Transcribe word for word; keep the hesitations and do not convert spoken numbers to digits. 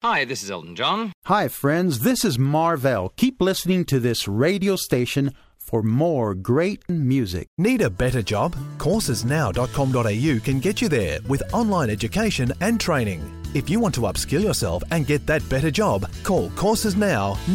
Hi, this is Elton John. Hi, friends. This is Marvell. Keep listening to this radio station for more great music. Need a better job? courses now dot com dot a u can get you there with online education and training. If you want to upskill yourself and get that better job, call Courses Now